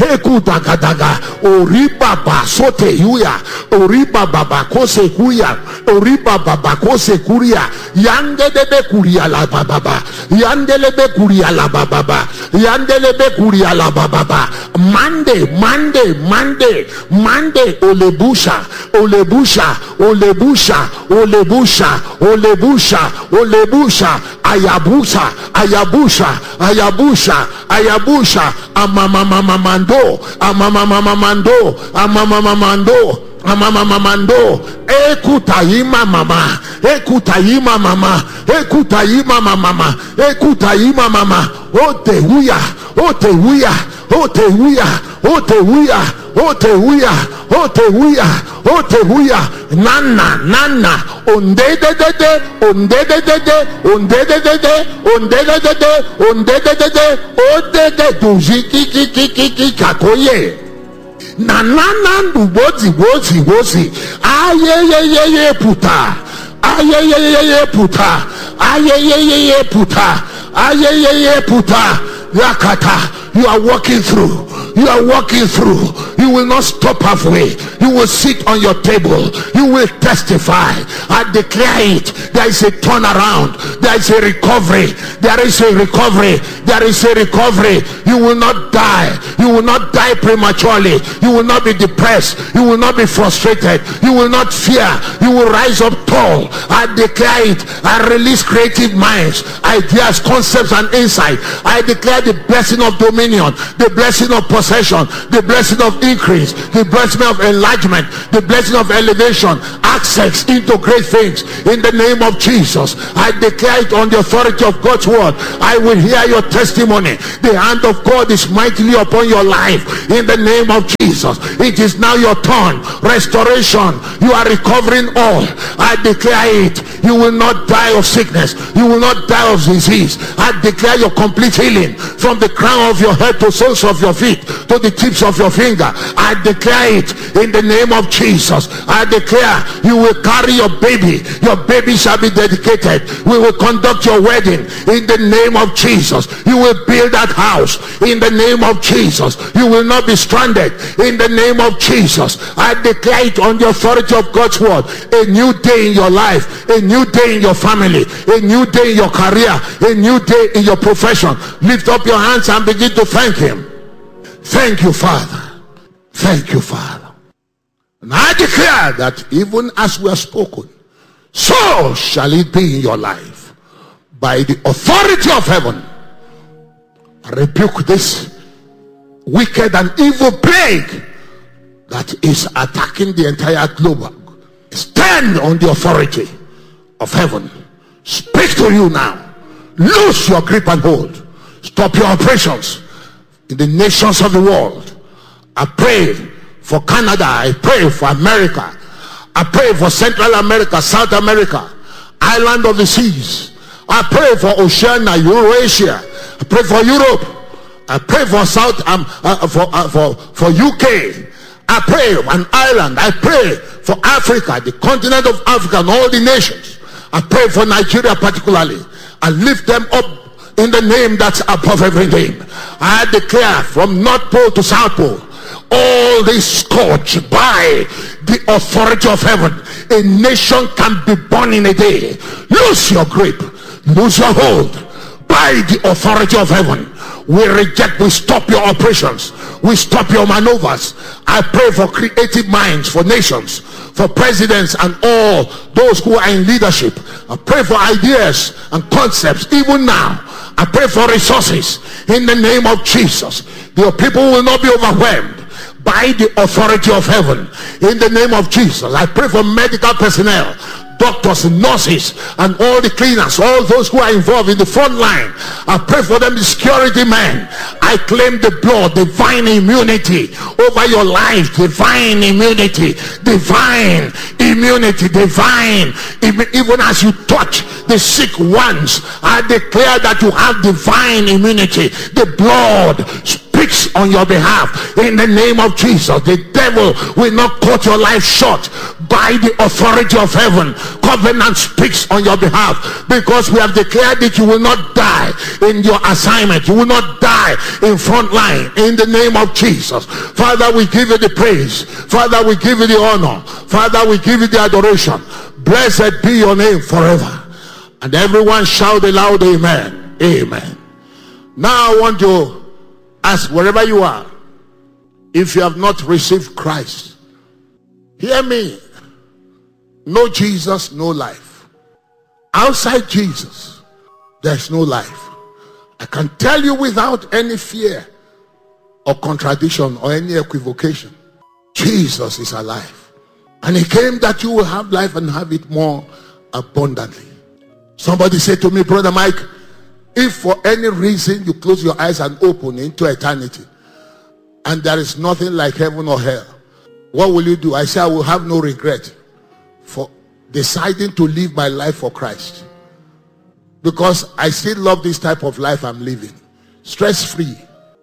ekudagadaga oriba basote yuya oriba baba kose kuya oriba baba kose kuria yandelebe kuria la baba yandelebe kuria la baba yandelebe kuria la baba mande olebusha ayabusha amamamamando ekutayima mama otewuya nana ondedede odede duziki kakoye nanana ndubozi ayeyeye puta yakata. You are walking through. You will not stop halfway. You will sit on your table. You will testify. I declare it. There is a turnaround. There is a recovery. You will not die. You will not die prematurely. You will not be depressed. You will not be frustrated. You will not fear. You will rise up tall. I declare it. I release creative minds, ideas, concepts, and insight. I declare the blessing of dominion, the blessing of possession, the blessing of increase, the blessing of enlargement, the blessing of elevation, access into great things in the name of Jesus. I declare it on the authority of God's word. I will hear your testimony. The hand of God is mightily upon your life in the name of Jesus. It is now your turn. Restoration. You are recovering all. I declare it. You will not die of sickness. You will not die of disease. I declare your complete healing from the crown of your head to soles of your feet to the tips of your finger. I declare it in the name of Jesus. I declare you will carry your baby. Your baby shall be dedicated. We will conduct your wedding in the name of Jesus. You will build that house in the name of Jesus. You will not be stranded in the name of Jesus. I declare it on the authority of God's word. A new day in your life, a new day in your family, a new day in your career, a new day in your profession. Lift up your hands and begin to thank him. Thank you, Father. Thank you, Father. And I declare that even as we have spoken, so shall it be in your life. By the authority of heaven, I rebuke this wicked and evil plague that is attacking the entire globe. Stand on the authority of heaven. Speak to you now. Loose your grip and hold. Stop your operations in the nations of the world. I pray for Canada. I pray for America. I pray for Central America, South America, island of the seas. I pray for Oceania, Eurasia. I pray for Europe. I pray for for UK. I pray for Ireland. I pray for Africa, the continent of Africa, and all the nations. I pray for Nigeria particularly. I lift them up in the name that's above every name. I declare from North Pole to South Pole, all this scourged by the authority of heaven. A nation can be born in a day. Lose your grip, lose your hold by the authority of heaven. We reject, we stop your operations, we stop your maneuvers. I pray for creative minds, for nations, for presidents and all those who are in leadership. I pray for ideas and concepts even now. I pray for resources in the name of Jesus. Your people will not be overwhelmed by the authority of heaven in the name of Jesus. I pray for medical personnel, doctors and nurses and all the cleaners, all those who are involved in the front line. I pray for them, the security men. I claim the blood, divine immunity over your life. Divine immunity, divine immunity, divine. Even as you touch the sick ones, I declare that you have divine immunity. The blood speaks speaks on your behalf in the name of Jesus. The devil will not cut your life short. By the authority of heaven, covenant speaks on your behalf, because we have declared that you will not die in your assignment. You will not die in front line in the name of Jesus. Father, we give you the praise. Father, we give you the honor. Father, we give you the adoration. Blessed be your name forever. And everyone shout aloud, amen. Amen. Now I want to ask, wherever you are, if you have not received Christ, hear me. No Jesus, no life. Outside Jesus, there's no life. I can tell you without any fear or contradiction or any equivocation, Jesus is alive. And he came that you will have life and have it more abundantly. Somebody said to me, Brother Mike, if for any reason you close your eyes and open into eternity, and there is nothing like heaven or hell, what will you do? I say, I will have no regret for deciding to live my life for Christ, because I still love this type of life I'm living. Stress-free,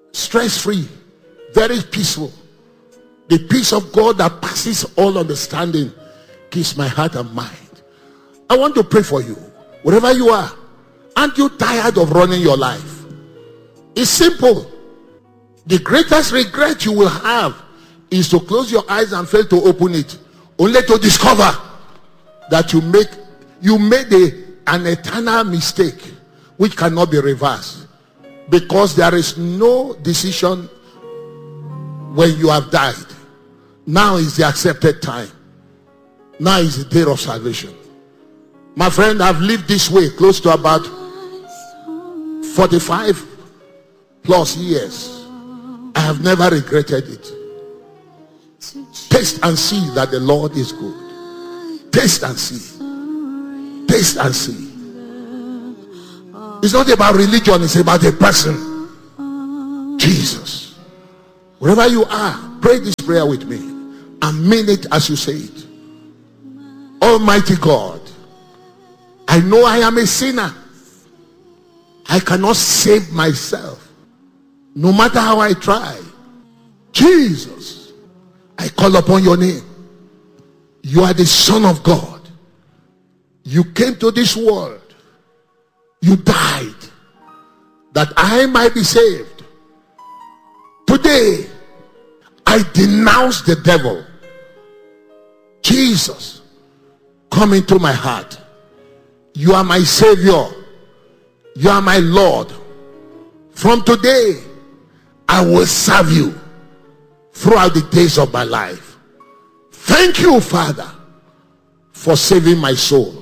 very peaceful. The peace of God that passes all understanding keeps my heart and mind. I want to pray for you, wherever you are. Aren't you tired of running your life? It's simple. The greatest regret you will have is to close your eyes and fail to open it, only to discover that you made an eternal mistake which cannot be reversed, because there is no decision when you have died. Now is the accepted time. Now is the day of salvation. My friend, I've lived this way close to about 45 plus years. I have never regretted it. Taste and see that the Lord is good. Taste and see. Taste and see. It's not about religion, it's about a person. Jesus. Wherever you are, pray this prayer with me and mean it as you say it. Almighty God, I know I am a sinner. I cannot save myself, no matter how I try. Jesus, I call upon your name. You are the Son of God. You came to this world. You died that I might be saved. Today, I denounce the devil. Jesus, come into my heart. You are my Savior. You are my Lord. From today, I will serve you throughout the days of my life. Thank you, Father, for saving my soul.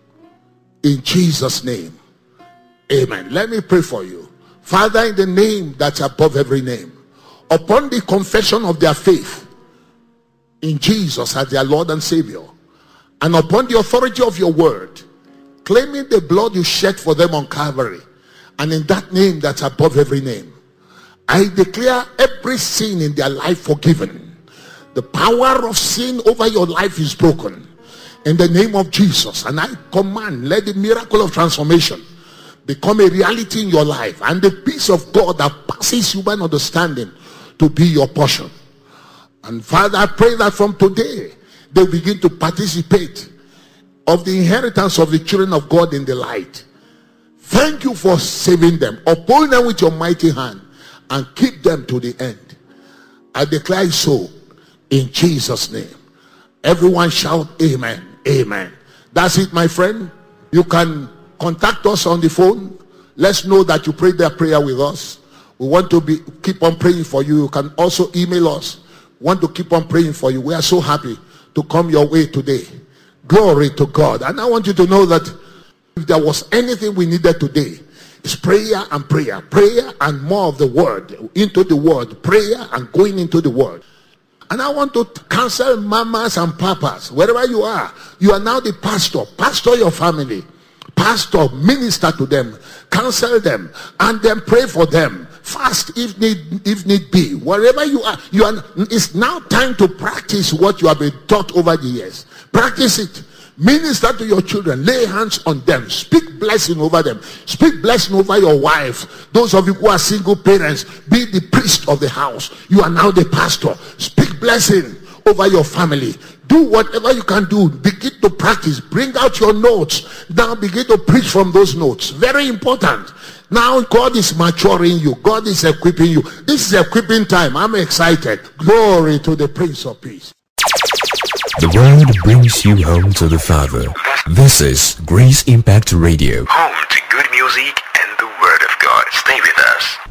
In Jesus' name, amen. Let me pray for you. Father, in the name that's above every name, upon the confession of their faith in Jesus as their Lord and Savior, and upon the authority of your word, claiming the blood you shed for them on Calvary, and in that name that's above every name, I declare every sin in their life forgiven. The power of sin over your life is broken in the name of Jesus. And I command, let the miracle of transformation become a reality in your life, and the peace of God that passes human understanding to be your portion. And Father, I pray that from today they begin to participate of the inheritance of the children of God in the light. Thank you for saving them. Uphold them with your mighty hand and keep them to the end. I declare so in Jesus' name. Everyone shout amen. Amen. That's it, my friend. You can contact us on the phone. Let's know that you prayed that prayer with us. We want to keep on praying for you. You can also email us. We want to keep on praying for you. We are so happy to come your way today. Glory to God. And I want you to know that if there was anything we needed today, it's prayer and prayer. Prayer and more of the word, into the word. Prayer and going into the word. And I want to counsel mamas and papas, wherever you are now the pastor. Pastor your family. Pastor, minister to them. Counsel them. And then pray for them. Fast if need be. Wherever you are, it's now time to practice what you have been taught over the years. Practice it. Minister to your children. Lay hands on them. Speak blessing over them. Speak blessing over your wife. Those of you who are single parents, be the priest of the house. You are now the pastor. Speak blessing over your family. Do whatever you can do. Begin to practice. Bring out your notes. Now begin to preach from those notes. Very important. Now God is maturing you. God is equipping you. This is equipping time. I'm excited. Glory to the Prince of Peace. The word brings you home to the Father. This is Grace Impact Radio. Home to good music and the Word of God. Stay with us.